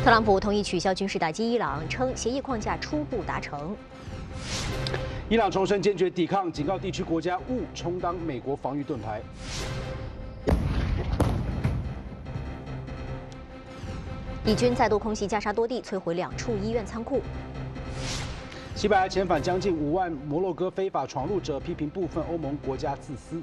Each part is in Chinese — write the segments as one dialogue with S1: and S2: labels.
S1: 特朗普同意取消军事打击伊朗，称协议框架初步达成。
S2: 伊朗重申坚决抵抗，警告地区国家勿充当美国防御盾牌。
S1: 以军再度空袭加沙多地，摧毁2处医院仓库。
S2: 西班牙遣返将近5万摩洛哥非法闯入者，批评部分欧盟国家自私。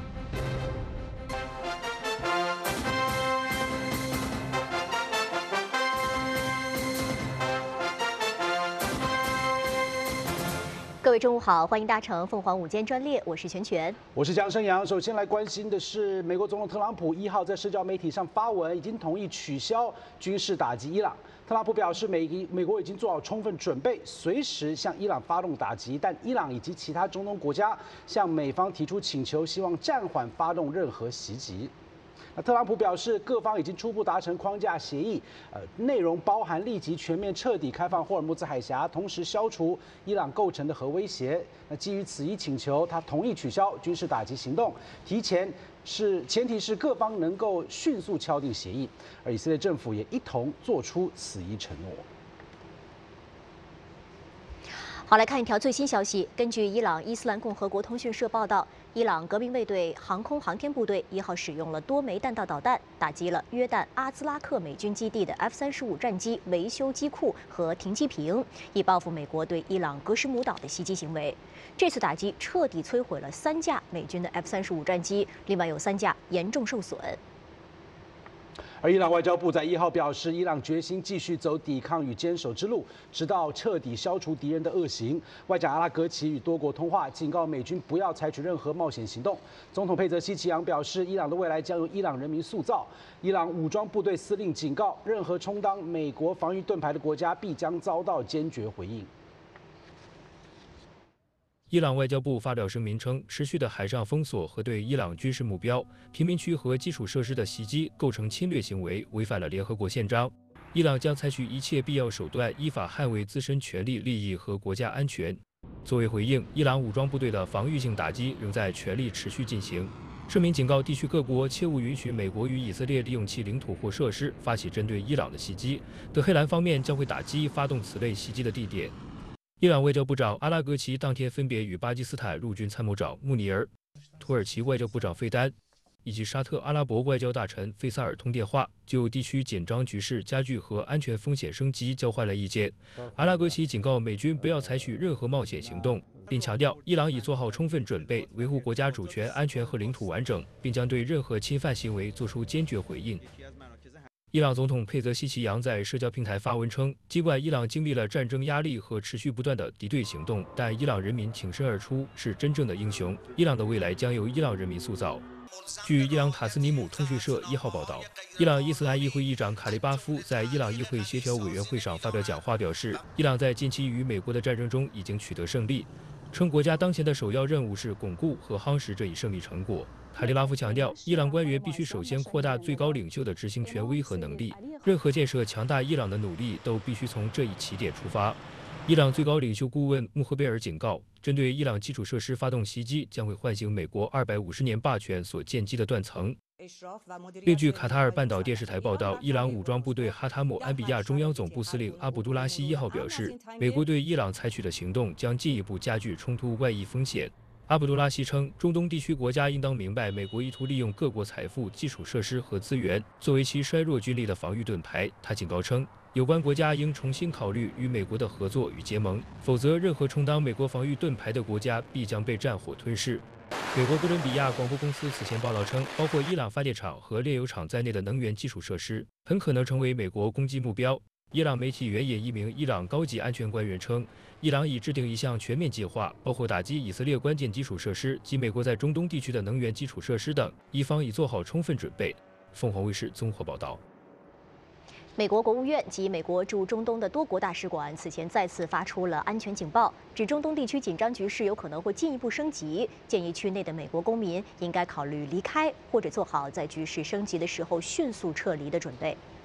S1: 各位中午好，欢迎搭乘凤凰午间专列，我是全全，
S2: 我是江生阳。首先来关心的是，美国总统特朗普1号在社交媒体上发文，已经同意取消军事打击伊朗。特朗普表示，美国已经做好充分准备，随时向伊朗发动打击，但伊朗以及其他中东国家向美方提出请求，希望暂缓发动任何袭击。特朗普表示，各方已经初步达成框架协议，内容包含立即全面彻底开放霍尔木兹海峡，同时消除伊朗构成的核威胁。基于此一请求，他同意取消军事打击行动，前提是各方能够迅速敲定协议，而以色列政府也一同做出此一承诺。
S1: 好，来看一条最新消息。根据伊朗伊斯兰共和国通讯社报道，伊朗革命卫队航空航天部队1号使用了多枚弹道导弹，打击了约旦阿兹拉克美军基地的 F-35战机维修机库和停机坪，以报复美国对伊朗格什姆岛的袭击行为。这次打击彻底摧毁了3架美军的 F-35战机，另外有3架严重受损。
S2: 而伊朗外交部在1号表示，伊朗决心继续走抵抗与坚守之路，直到彻底消除敌人的恶行。外长阿拉格齐与多国通话，警告美军不要采取任何冒险行动。总统佩泽希奇扬表示，伊朗的未来将由伊朗人民塑造。伊朗武装部队司令警告，任何充当美国防御盾牌的国家必将遭到坚决回应。
S3: 伊朗外交部发表声明称，持续的海上封锁和对伊朗军事目标、平民区和基础设施的袭击构成侵略行为，违反了联合国宪章。伊朗将采取一切必要手段，依法捍卫自身权利、利益和国家安全。作为回应，伊朗武装部队的防御性打击仍在全力持续进行。声明警告地区各国切勿允许美国与以色列利用其领土或设施发起针对伊朗的袭击。德黑兰方面将会打击发动此类袭击的地点。伊朗外交部长阿拉格齐当天分别与巴基斯坦陆军参谋长穆尼尔、土耳其外交部长费丹以及沙特阿拉伯外交大臣费萨尔通电话，就地区紧张局势加剧和安全风险升级交换了意见。阿拉格齐警告美军不要采取任何冒险行动，并强调伊朗已做好充分准备，维护国家主权、安全和领土完整，并将对任何侵犯行为作出坚决回应。伊朗总统佩泽希奇扬在社交平台发文称，尽管伊朗经历了战争压力和持续不断的敌对行动，但伊朗人民挺身而出，是真正的英雄。伊朗的未来将由伊朗人民塑造。据伊朗塔斯尼姆通讯社1号报道，伊朗伊斯兰议会议长卡利巴夫在伊朗议会协调委员会上发表讲话，表示，伊朗在近期与美国的战争中已经取得胜利，称国家当前的首要任务是巩固和夯实这一胜利成果。卡利拉夫强调，伊朗官员必须首先扩大最高领袖的执行权威和能力，任何建设强大伊朗的努力都必须从这一起点出发。伊朗最高领袖顾问穆赫贝尔警告，针对伊朗基础设施发动袭击将会唤醒美国250年霸权所建基的断层。另据卡塔尔半岛电视台报道，伊朗武装部队哈塔姆安比亚中央总部司令阿卜杜拉希1号表示，美国对伊朗采取的行动将进一步加剧冲突外溢风险。阿卜杜拉希称，中东地区国家应当明白，美国意图利用各国财富、基础设施和资源作为其衰弱军力的防御盾牌。他警告称，有关国家应重新考虑与美国的合作与结盟，否则任何充当美国防御盾牌的国家必将被战火吞噬。美国哥伦比亚广播公司此前报道称，包括伊朗发电厂和炼油厂在内的能源基础设施很可能成为美国攻击目标。伊朗媒体援引一名伊朗高级安全官员称，伊朗已制定一项全面计划，包括打击以色列关键基础设施及美国在中东地区的能源基础设施等，伊方已做好充分准备。凤凰卫视综合报道。
S1: 美国国务院及美国驻中东的多国大使馆此前再次发出了安全警报，指中东地区紧张局势有可能会进一步升级，建议区内的美国公民应该考虑离开，或者做好在局势升级的时候迅速撤离的准备。